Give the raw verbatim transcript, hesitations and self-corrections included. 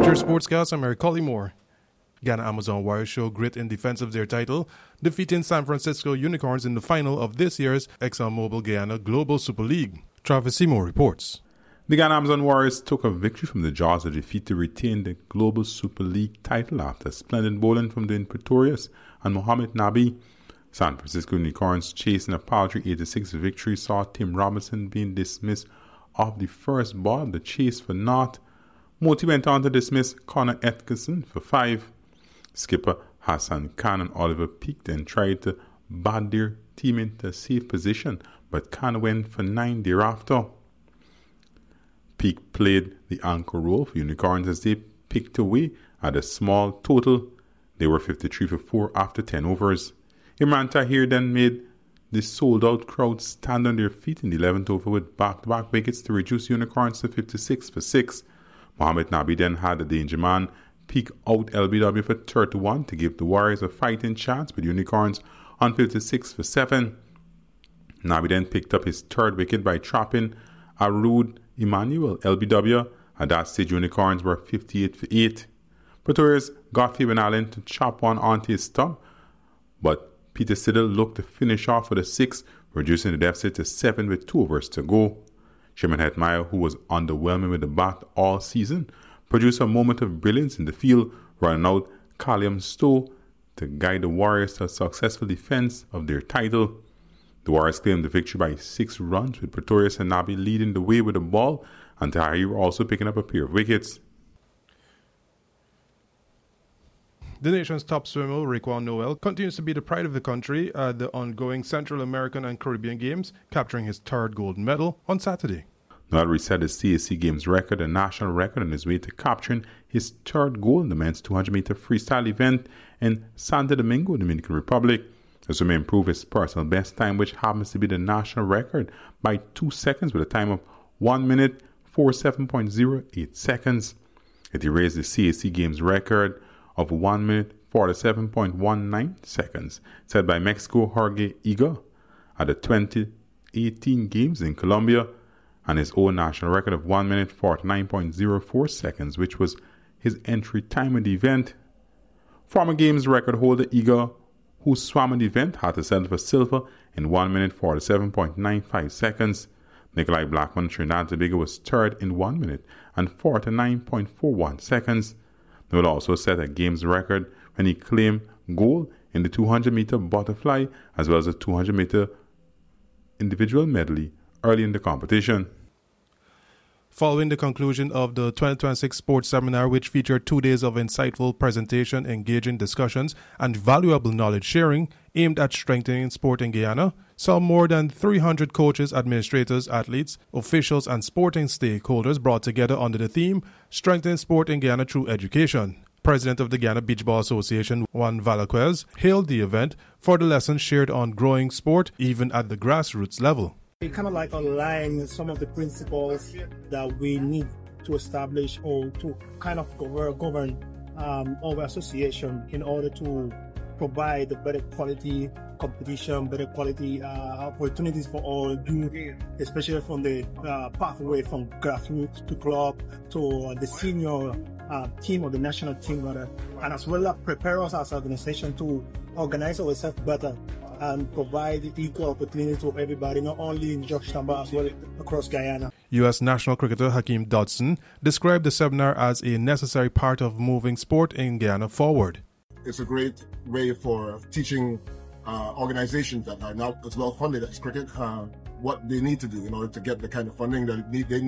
Future Sportscast, I'm Eric Collymore. Ghana Amazon Warriors show grit in defense of their title, defeating San Francisco Unicorns in the final of this year's ExxonMobil Guyana Global Super League. Travis Seymour reports. The Ghana Amazon Warriors took a victory from the jaws of defeat to retain the Global Super League title after splendid bowling from Dwayne Pretorius and Mohamed Nabi. San Francisco Unicorns chasing a paltry eighty-six victory saw Tim Robinson being dismissed off the first ball of the chase for naught. Moti went on to dismiss Connor Atkinson for five. Skipper Hassan Khan and Oliver Peake then tried to bat their team into a safe position, but Khan went for nine thereafter. Peake played the anchor role for Unicorns as they picked away at a small total. They were fifty-three for four after ten overs. Imran Tahir then made the sold-out crowd stand on their feet in the eleventh over with back-to-back wickets to reduce Unicorns to fifty-six for six. Mohamed Nabi then had the danger man Peake out L B W for thirty-one to give the Warriors a fighting chance with Unicorns on fifty-six for seven. Nabi then picked up his third wicket by trapping Arud Emmanuel L B W. At that stage, Unicorns were fifty-eight for eight. Pretorius got Fabian Allen to chop one onto his stump, but Peter Siddle looked to finish off with a six, reducing the deficit to seven with two overs to go. Sherman Hetmeyer, who was underwhelming with the bat all season, produced a moment of brilliance in the field, running out Callum Stowe to guide the Warriors to a successful defense of their title. The Warriors claimed the victory by six runs, with Pretorius and Nabi leading the way with the ball, and Tahir also picking up a pair of wickets. The nation's top swimmer, Raekwon Noel, continues to be the pride of the country at the ongoing Central American and Caribbean Games, capturing his third gold medal on Saturday. Noel reset his C A C Games record, a national record, on his way to capturing his third gold in the men's two hundred meter freestyle event in Santo Domingo, Dominican Republic. The swimmer improved his personal best time, which happens to be the national record, by two seconds with a time of one minute forty-seven point zero eight seconds. It erased the C A C Games record of one minute forty-seven point one nine seconds, set by Mexico Jorge Iga at the twenty eighteen Games in Colombia, and his own national record of one minute forty-nine point zero four seconds, which was his entry time in the event. Former Games record holder Iga, who swam in the event, had to settle for silver in one minute forty-seven point nine five seconds. Nikolai Blackman, Trinidad and Tobago, was third in one minute and forty-nine point four one seconds. Noel also set a Games record when he claimed gold in the two hundred meter butterfly as well as the two hundred meter individual medley early in the competition. Following the conclusion of the twenty twenty-six Sports Seminar, which featured two days of insightful presentation, engaging discussions, and valuable knowledge sharing aimed at strengthening sport in Guyana, saw more than three hundred coaches, administrators, athletes, officials, and sporting stakeholders brought together under the theme, Strengthening Sport in Guyana Through Education. President of the Guyana Beach Ball Association, Juan Valaquez, hailed the event for the lessons shared on growing sport even at the grassroots level. It kind of like align some of the principles that we need to establish or to kind of govern, govern um, our association in order to provide a better quality competition, better quality uh, opportunities for all youth, especially from the uh, pathway from grassroots to club to uh, the senior uh, team or the national team, rather, and as well as prepare us as an organization to organize ourselves better and provide equal opportunity to everybody, not only in Georgetown, but as well across Guyana. U S national cricketer Hakeem Dodson described the seminar as a necessary part of moving sport in Guyana forward. It's a great way for teaching uh, organizations that are not as well funded as cricket uh, what they need to do in order to get the kind of funding that they need.